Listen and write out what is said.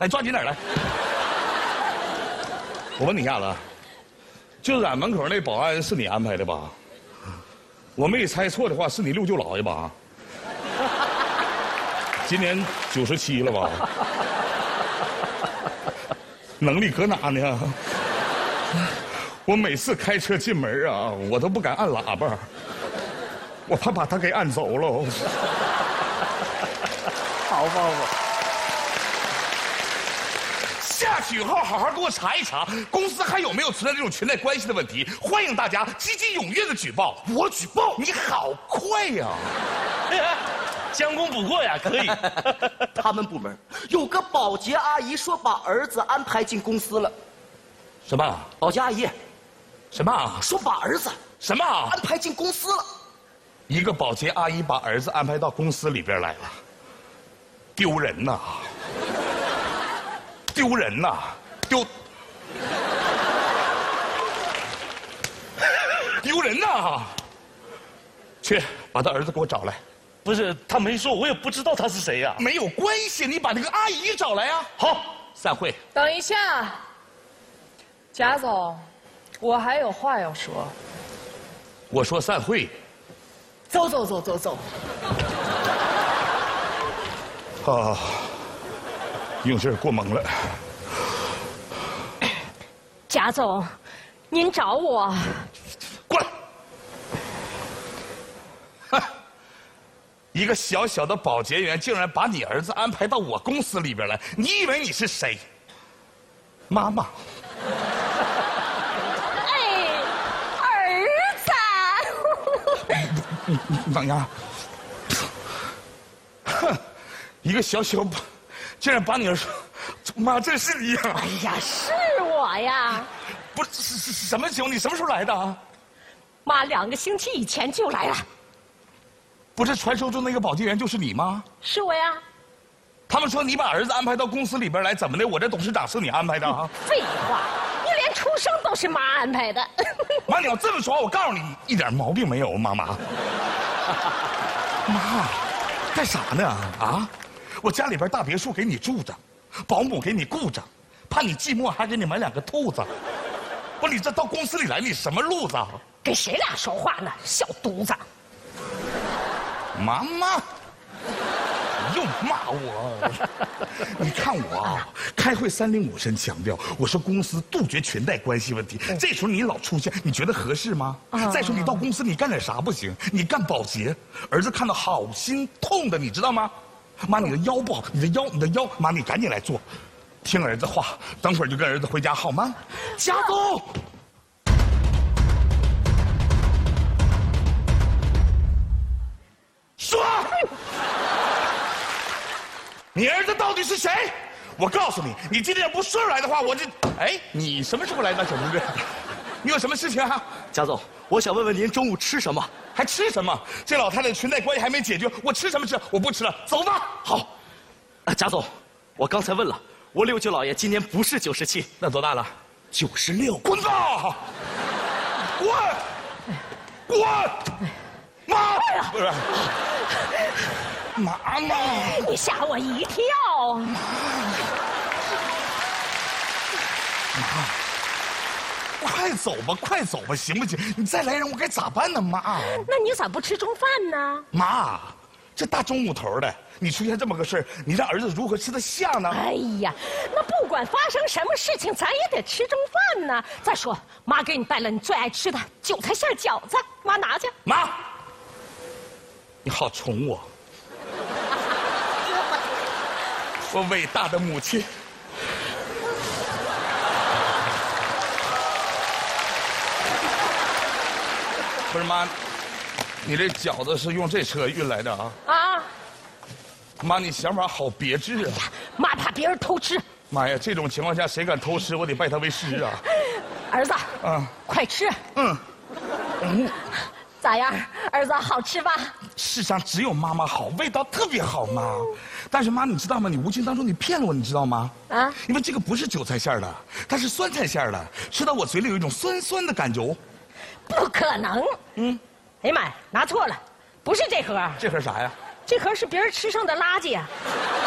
来，抓紧点来。我问你一下子，就是俺门口那保安是你安排的吧？我没猜错的话，是你六舅姥爷吧？今年97了吧？能力搁哪呢？我每次开车进门啊，我都不敢按喇叭，我怕把他给按走了。 好方法。 下去以后好好给我查一查，公司还有没有存在这种裙带关系的问题？欢迎大家积极踊跃的举报。我举报？你好快呀！ 将功补过呀，可以。 他们部门有个保洁阿姨说把儿子安排进公司了。 什么？ 保洁阿姨？ 什么？ 说把儿子什么？ 安排进公司了。 一个保洁阿姨把儿子安排到公司里边来了，丢人呐！丢人呐！丢人呐！去把他儿子给我找来。 不是，他没说，我也不知道他是谁呀。 没有关系，你把那个阿姨找来啊。好，散会。 等一下，贾总，我还有话要说。 我说散会。 走。 啊，用劲儿过猛了。 贾总，您找我。 过来。一个小小的保洁员竟然把你儿子安排到我公司里边来，你以为你是谁？妈妈。 哎，儿子。 你等一下。哼，一个小小竟然把你儿子，妈，这是你呀！ 哎呀，是我呀。 不是什么情况？你什么时候来的啊？ 妈2个星期以前就来了。 不是传说中那个保洁员就是你吗？ 是我呀。 他们说你把儿子安排到公司里边来，怎么的？我这董事长是你安排的啊？ 废话，你连出生都是妈安排的。 妈，你要这么说，我告诉你，一点毛病没有，妈妈。妈，干啥呢？啊，我家里边大别墅给你住着，保姆给你雇着，怕你寂寞还给你买2个兔子。不，你这到公司里来，你什么路子？ 跟谁俩说话呢？小犊子！ 妈妈，你又骂我！你看我啊，开会305声强调，我说公司杜绝裙带关系问题。这时候你老出现，你觉得合适吗？再说你到公司你干点啥不行？你干保洁，儿子看到好心痛的，你知道吗？妈，你的腰不好，你的腰，妈，你赶紧来做，听儿子话，等会儿就跟儿子回家好吗？ 贾总。 说，你儿子到底是谁？我告诉你，你今天不说出来的话，我就……哎，你什么时候来的，小同志？你有什么事情啊？ 贾总，我想问问您中午吃什么？ 还吃什么？这老太太裙带关系还没解决，我吃什么吃？我不吃了，走吧。 好，贾总，我刚才问了，我六舅姥爷今年不是97， 那多大了 ？96。 滚吧！滚！妈！不是，妈妈！ 你吓我一跳！ 妈，快走吧，行不行？你再来人，我该咋办呢，妈？ 那你咋不吃中饭呢？ 妈，这大中午头的，你出现这么个事儿，你让儿子如何吃得下呢？ 哎呀，那不管发生什么事情，咱也得吃中饭呢。再说，妈给你带了你最爱吃的韭菜馅饺子，妈拿去。 妈，你好宠我，我伟大的母亲。不是妈，你这饺子是用这车运来的啊？ 啊！ 妈，你想法好别致啊！ 妈怕别人偷吃。 妈呀，这种情况下谁敢偷吃，我得拜他为师啊！ 儿子，快吃。咋样，儿子好吃吧？ 世上只有妈妈好，味道特别好，妈。但是妈，你知道吗？你无形当中你骗了我，你知道吗？啊！因为这个不是韭菜馅的，它是酸菜馅的，吃到我嘴里有一种酸酸的感觉。 不可能！哎呀妈呀，拿错了，不是这盒。 这盒啥呀？ 这盒是别人吃剩的垃圾啊！